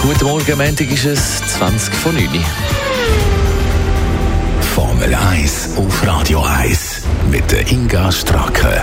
Guten Morgen, Montag ist es 20 vor 9 Uhr. Formel 1 auf Radio 1 mit der Inga Stracke.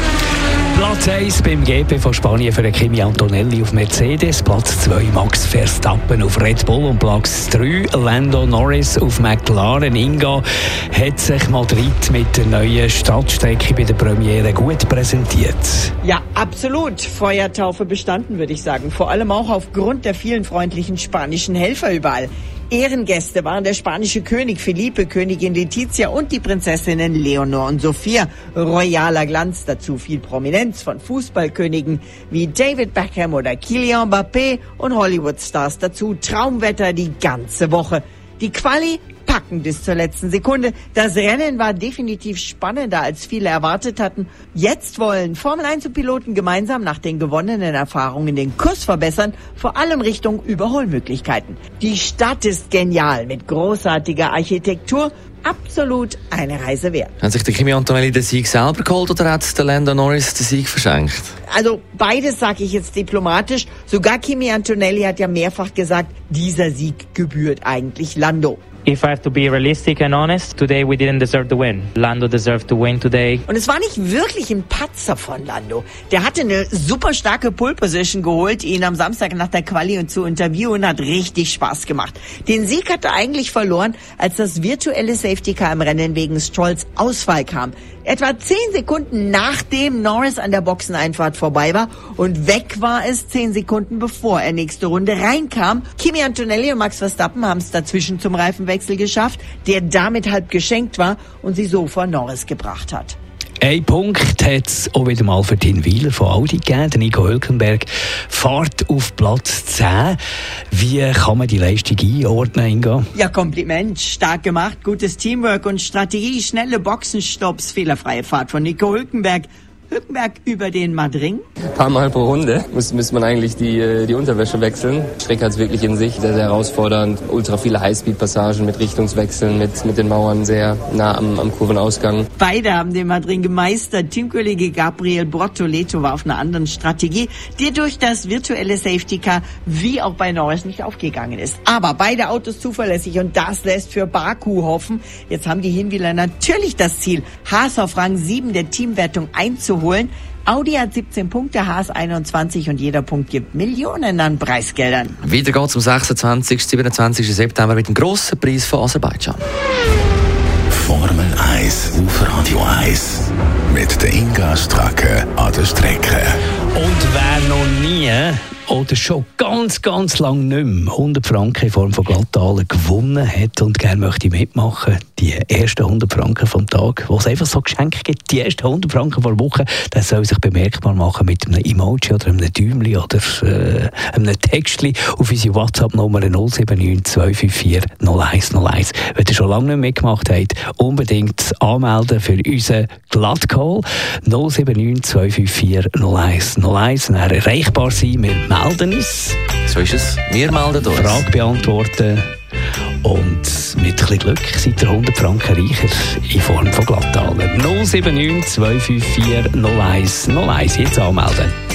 Platz 1 beim GP von Spanien für Kimi Antonelli auf Mercedes, Platz 2 Max Verstappen auf Red Bull und Platz 3 Lando Norris auf McLaren. Inga, hat sich Madrid mit der neuen Stadtstrecke bei der Premiere gut präsentiert? Ja, absolut. Feuertaufe bestanden, würde ich sagen. Vor allem auch aufgrund der vielen freundlichen spanischen Helfer überall. Ehrengäste waren der spanische König Felipe, Königin Letizia und die Prinzessinnen Leonor und Sophia. Royaler Glanz, dazu viel Prominenz von Fußballkönigen wie David Beckham oder Kylian Mbappé und Hollywood-Stars dazu. Traumwetter die ganze Woche. Die Quali packen bis zur letzten Sekunde. Das Rennen war definitiv spannender, als viele erwartet hatten. Jetzt wollen Formel 1 und Piloten gemeinsam nach den gewonnenen Erfahrungen den Kurs verbessern, vor allem Richtung Überholmöglichkeiten. Die Stadt ist genial mit großartiger Architektur. Absolut eine Reise wert. Hat sich der Kimi Antonelli den Sieg selber geholt oder hat der Lando Norris den Sieg verschenkt? Also beides sage ich jetzt diplomatisch. Sogar Kimi Antonelli hat ja mehrfach gesagt, dieser Sieg gebührt eigentlich Lando. If I have to be realistic and honest, today we didn't deserve the win. Lando deserved to win today. Und es war nicht wirklich ein Patzer von Lando. Der hatte eine super starke Pole Position geholt, ihn am Samstag nach der Quali und zu interviewen, hat richtig Spaß gemacht. Den Sieg hat er eigentlich verloren, als das virtuelle Safety Car im Rennen wegen Strolls Ausfall kam. Etwa 10 Sekunden nachdem Norris an der Boxeneinfahrt vorbei war und weg war es 10 Sekunden bevor er nächste Runde reinkam. Kimi Antonelli und Max Verstappen haben es dazwischen zum Reifenwechsel geschafft, der damit halb geschenkt war und sie so vor Norris gebracht hat. Ein Punkt hat es auch wieder mal für Tin Wieler von Audi gegeben. Der Nico Hülkenberg fährt auf Platz 10. Wie kann man die Leistung einordnen, Inga? Ja, Kompliment. Stark gemacht, gutes Teamwork und Strategie, schnelle Boxenstopps, fehlerfreie Fahrt von Nico Hülkenberg. Hülkenberg über den Madring. Ein paar Mal pro Runde muss man eigentlich die Unterwäsche wechseln. Die Strecke hat es wirklich in sich, sehr, sehr herausfordernd. Ultra viele Highspeed-Passagen mit Richtungswechseln, mit den Mauern sehr nah am Kurvenausgang. Beide haben den Madring gemeistert. Teamkollege Gabriel Bortoleto war auf einer anderen Strategie, die durch das virtuelle Safety Car wie auch bei Norris nicht aufgegangen ist. Aber beide Autos zuverlässig und das lässt für Baku hoffen. Jetzt haben die Hinwieler natürlich das Ziel, Haas auf Rang 7 der Teamwertung einzuholen. Audi hat 17 Punkte, Haas 21 und jeder Punkt gibt Millionen an Preisgeldern. Weiter geht's am 26. 27. September mit dem grossen Preis von Aserbaidschan. Formel 1 auf Radio 1 mit der Inga Stracke an der Strecke. Und wer noch nie oder schon ganz, ganz lange nicht mehr 100 Franken in Form von Glattalen gewonnen hat und gerne möchte mitmachen, die ersten 100 Franken vom Tag, wo es einfach so Geschenke gibt, die ersten 100 Franken vor Woche, der soll sich bemerkbar machen mit einem Emoji oder einem Däumchen oder einem Textchen auf unsere WhatsApp-Nummer 079 254 0101. Wenn ihr schon lange nicht mitgemacht habt, unbedingt anmelden für unseren Glattcall 079 254 0101. Dann erreichbar sein, wir melden uns. So ist es. Wir melden uns. Frage beantworten. Und mit ein bisschen Glück seid ihr 100 Franken reicher in Form von Glattalen. 079 254 0101. Jetzt anmelden.